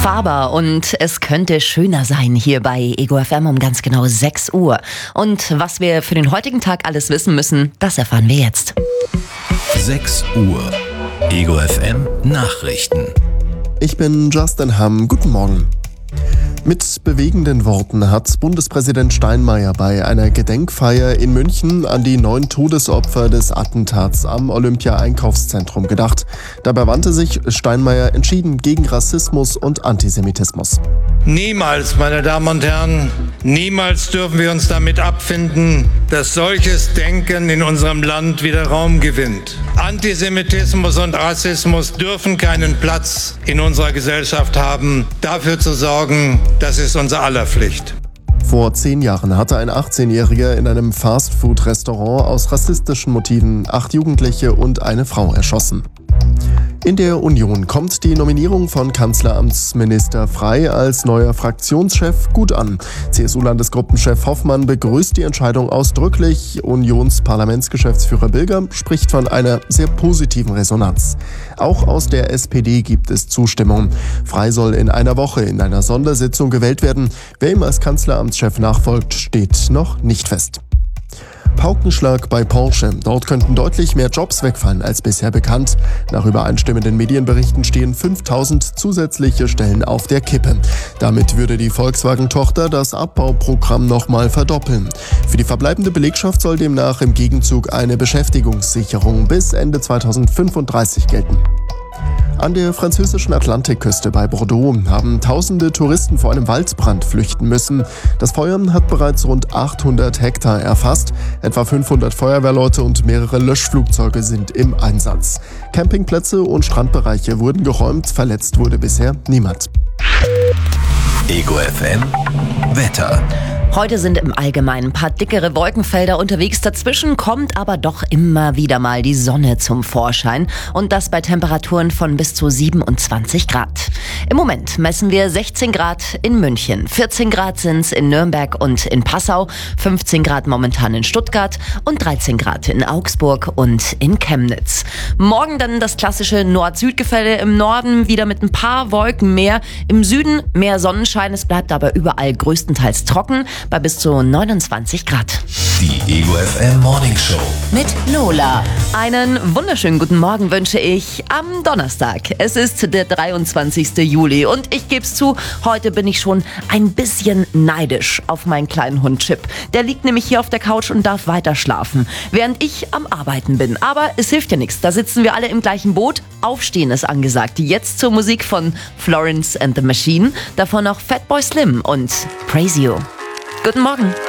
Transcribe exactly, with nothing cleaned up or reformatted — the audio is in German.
Faber und es könnte schöner sein hier bei Ego F M um ganz genau sechs Uhr. Und was wir für den heutigen Tag alles wissen müssen, das erfahren wir jetzt. sechs Uhr. Ego F M Nachrichten. Ich bin Justin Hamm. Guten Morgen. Mit bewegenden Worten hat Bundespräsident Steinmeier bei einer Gedenkfeier in München an die neun Todesopfer des Attentats am Olympia-Einkaufszentrum gedacht. Dabei wandte sich Steinmeier entschieden gegen Rassismus und Antisemitismus. Niemals, meine Damen und Herren, niemals dürfen wir uns damit abfinden, dass solches Denken in unserem Land wieder Raum gewinnt. Antisemitismus und Rassismus dürfen keinen Platz in unserer Gesellschaft haben. Dafür zu sorgen, das ist unser aller Pflicht. Vor zehn Jahren hatte ein achtzehnjähriger in einem Fastfood-Restaurant aus rassistischen Motiven acht Jugendliche und eine Frau erschossen. In der Union kommt die Nominierung von Kanzleramtsminister Frey als neuer Fraktionschef gut an. C S U-Landesgruppenchef Hoffmann begrüßt die Entscheidung ausdrücklich. Unionsparlamentsgeschäftsführer Bilger spricht von einer sehr positiven Resonanz. Auch aus der S P D gibt es Zustimmung. Frey soll in einer Woche in einer Sondersitzung gewählt werden. Wer ihm als Kanzleramtschef nachfolgt, steht noch nicht fest. Paukenschlag bei Porsche. Dort könnten deutlich mehr Jobs wegfallen als bisher bekannt. Nach übereinstimmenden Medienberichten stehen fünftausend zusätzliche Stellen auf der Kippe. Damit würde die Volkswagen-Tochter das Abbauprogramm nochmal verdoppeln. Für die verbleibende Belegschaft soll demnach im Gegenzug eine Beschäftigungssicherung bis Ende zweitausendfünfunddreißig gelten. An der französischen Atlantikküste bei Bordeaux haben tausende Touristen vor einem Waldbrand flüchten müssen. Das Feuer hat bereits rund achthundert Hektar erfasst. Etwa fünfhundert Feuerwehrleute und mehrere Löschflugzeuge sind im Einsatz. Campingplätze und Strandbereiche wurden geräumt, verletzt wurde bisher niemand. Ego F M Wetter. Heute sind im Allgemeinen ein paar dickere Wolkenfelder unterwegs. Dazwischen kommt aber doch immer wieder mal die Sonne zum Vorschein. Und das bei Temperaturen von bis zu siebenundzwanzig Grad. Im Moment messen wir sechzehn Grad in München. vierzehn Grad sind es in Nürnberg und in Passau. fünfzehn Grad momentan in Stuttgart. Und dreizehn Grad in Augsburg und in Chemnitz. Morgen dann das klassische Nord-Süd-Gefälle. Im Norden wieder mit ein paar Wolken mehr. Im Süden mehr Sonnenschein. Es bleibt aber überall größtenteils trocken. Bei bis zu neunundzwanzig Grad. Die Ego F M Morning Show mit Lola. Einen wunderschönen guten Morgen wünsche ich am Donnerstag. Es ist der dreiundzwanzigste Juli und ich gebe es zu, heute bin ich schon ein bisschen neidisch auf meinen kleinen Hund Chip. Der liegt nämlich hier auf der Couch und darf weiter schlafen, während ich am Arbeiten bin. Aber es hilft ja nichts, da sitzen wir alle im gleichen Boot. Aufstehen ist angesagt. Jetzt zur Musik von Florence and the Machine, davon noch Fatboy Slim und Praise You. Guten Morgen.